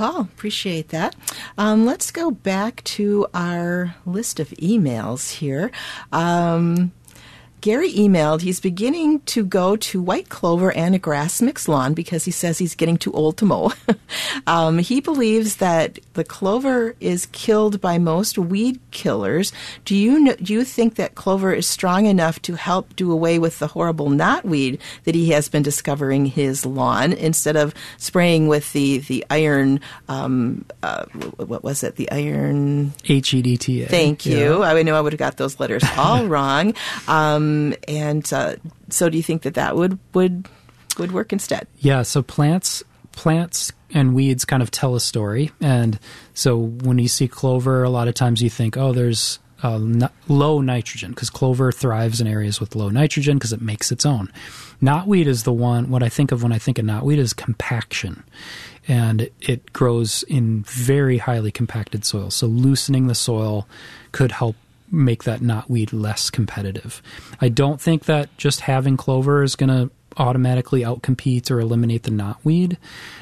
call. Appreciate that. Let's go back to our list of emails here. Gary emailed, he's beginning to go to white clover and a grass mixed lawn because he says he's getting too old to mow. He believes that the clover is killed by most weed killers. Do you think that clover is strong enough to help do away with the horrible knotweed that he has been discovering his lawn instead of spraying with the iron, what was it? The iron... HEDTA. Thank you. I know I would have got those letters all wrong. So do you think that would work instead? Yeah, so plants and weeds kind of tell a story. And so when you see clover, a lot of times you think, oh, there's low nitrogen, because clover thrives in areas with low nitrogen because it makes its own. Knotweed is the one, what I think of when I think of knotweed is compaction. And it grows in very highly compacted soil. So loosening the soil could help make that knotweed less competitive. I don't think that just having clover is going to automatically outcompete or eliminate the knotweed.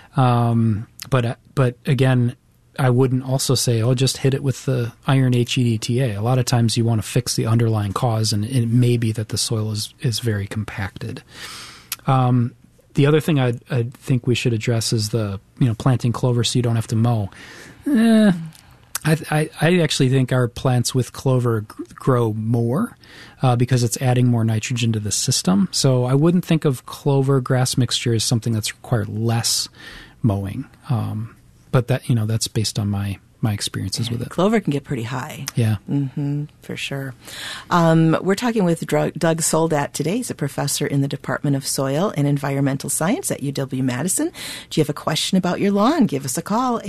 But again, I wouldn't also say, oh, just hit it with the iron HEDTA. A lot of times you want to fix the underlying cause, and it may be that the soil is very compacted. The other thing I think we should address is the planting clover so you don't have to mow. I actually think our plants with clover grow more because it's adding more nitrogen to the system. So I wouldn't think of clover grass mixture as something that's required less mowing. But that's based on my experiences with it. Clover can get pretty high. Yeah. Mm-hmm, for sure. We're talking with Doug Soldat today. He's a professor in the Department of Soil and Environmental Science at UW-Madison. Do you have a question about your lawn? Give us a call,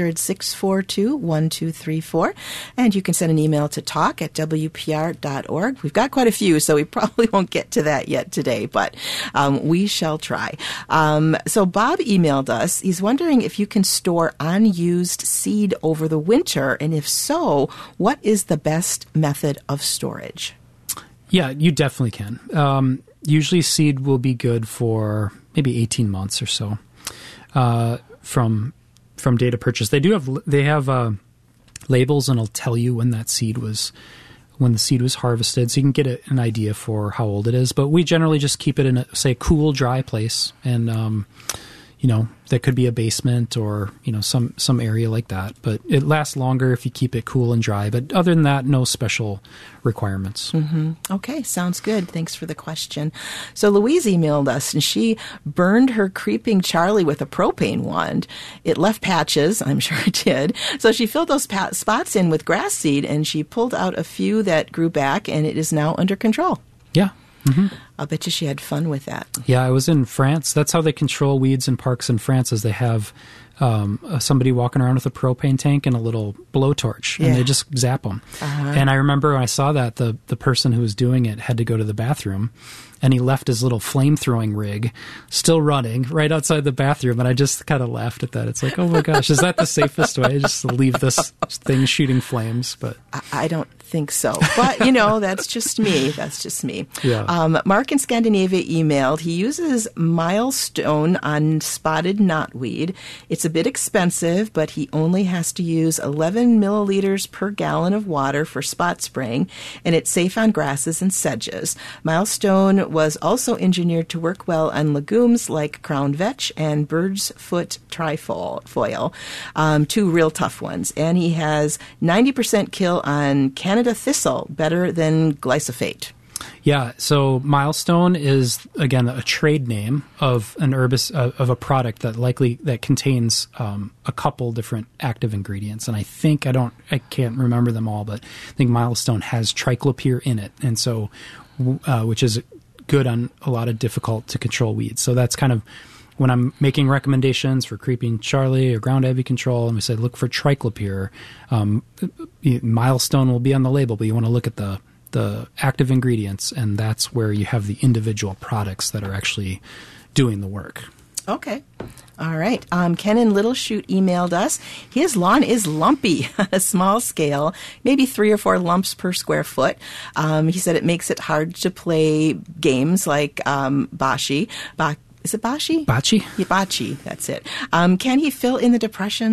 800-642-1234. And you can send an email to talk@wpr.org. We've got quite a few, so we probably won't get to that yet today, but we shall try. So Bob emailed us. He's wondering if you can store unused seed over the winter, and if so, what is the best method of storage? Yeah, you definitely can. Usually seed will be good for maybe 18 months or so from date of purchase. They have labels, and it'll tell you when the seed was harvested, so you can get an idea for how old it is. But we generally just keep it in a cool, dry place, and that could be a basement or, some area like that. But it lasts longer if you keep it cool and dry. But other than that, no special requirements. Mm-hmm. Okay, sounds good. Thanks for the question. So Louise emailed us, and she burned her creeping Charlie with a propane wand. It left patches, I'm sure it did. So she filled those spots in with grass seed, and she pulled out a few that grew back, and it is now under control. Yeah. Mm-hmm. I'll bet you she had fun with that. Yeah, I was in France. That's how they control weeds in parks in France, is they have somebody walking around with a propane tank and a little blowtorch, and they just zap them. Uh-huh. And I remember when I saw that, the person who was doing it had to go to the bathroom, and he left his little flame-throwing rig still running right outside the bathroom, and I just kind of laughed at that. It's like, oh my gosh, is that the safest way? Just to leave this thing shooting flames? But I don't think so. But, that's just me. That's just me. Yeah. Mark in Scandinavia emailed, he uses Milestone on spotted knotweed. It's a bit expensive, but he only has to use 11 milliliters per gallon of water for spot spraying, and it's safe on grasses and sedges. Milestone was also engineered to work well on legumes like crown vetch and bird's foot trifoil, two real tough ones. And he has 90% kill on Canada thistle, better than glyphosate. Yeah, so Milestone is, again, a trade name of an of a product that contains a couple different active ingredients. And I can't remember them all, but I think Milestone has triclopyr in it, and so which is good on a lot of difficult to control weeds. So that's kind of when I'm making recommendations for creeping Charlie or ground heavy control, and we say look for triclopyr. Milestone will be on the label, but you want to look at the active ingredients, and that's where you have the individual products that are actually doing the work. Okay. All right. Ken in Little Chute emailed us. His lawn is lumpy on a small scale, maybe 3 or 4 lumps per square foot. He said it makes it hard to play games like bocce. Is it bocce? Bocce? Yeah, bocce. That's it. Can he fill in the depression